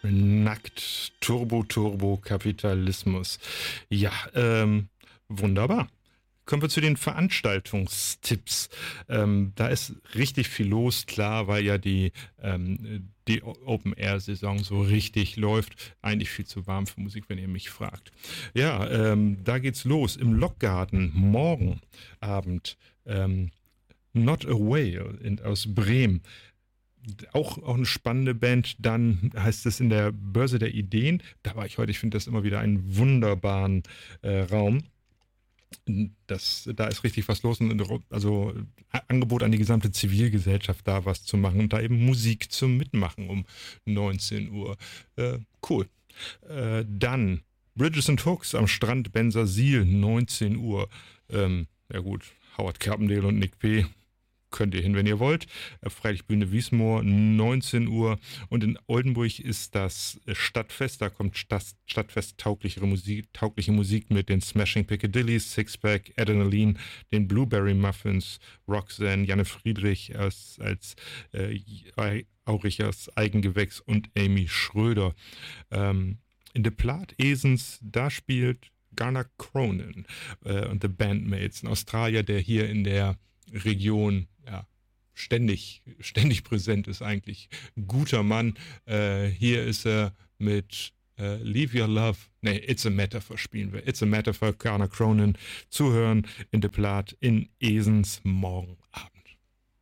Nackt, Turbo, Kapitalismus. Ja, wunderbar. Kommen wir zu den Veranstaltungstipps. Da ist richtig viel los, klar, weil ja die Open-Air-Saison so richtig läuft. Eigentlich viel zu warm für Musik, wenn ihr mich fragt. Ja, da geht's los im Lockgarten morgen Abend. Not a Whale aus Bremen. Auch eine spannende Band. Dann heißt es in der Börse der Ideen. Da war ich heute. Ich finde das immer wieder einen wunderbaren Raum. Da ist richtig was los. Also Angebot an die gesamte Zivilgesellschaft, da was zu machen und da eben Musik zum Mitmachen um 19 Uhr. Cool. Dann Bridges and Hooks am Strand Bensersiel, 19 Uhr. Ja gut, Howard Carpendale und Nick P. Könnt ihr hin, wenn ihr wollt. Freilich Bühne Wiesmoor, 19 Uhr. Und in Oldenburg ist das Stadtfest. Da kommt Stadtfest taugliche Musik mit den Smashing Piccadillys, Sixpack, Adrenaline, den Blueberry Muffins, Roxanne, Janne Friedrich als Aurichers Eigengewächs und Amy Schröder. In The Plaat Esens, da spielt Garner Cronin und The Bandmates, ein Australier, der hier in der Region ständig präsent ist eigentlich. Guter Mann. Hier ist er mit Leave Your Love. It's a Metaphor spielen wir. It's a Metaphor, Garner Cronin. Zuhören in The Plaat in Esens morgen.